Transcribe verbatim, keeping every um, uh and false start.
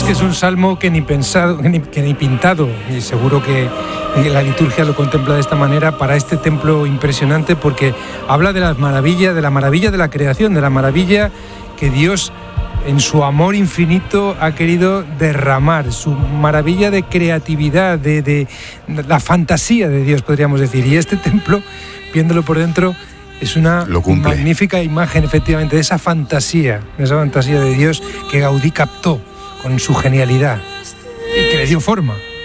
que es un salmo que ni pensado, que ni, que ni pintado, y seguro que la liturgia lo contempla de esta manera para este templo impresionante, porque habla de las maravillas, de la maravilla de la creación, de la maravilla que Dios en su amor infinito ha querido derramar, su maravilla de creatividad, de, de, de la fantasía de Dios, podríamos decir. Y este templo, viéndolo por dentro, es una magnífica imagen, efectivamente, de esa fantasía, de esa fantasía de Dios que Gaudí captó con su genialidad y que le dio forma.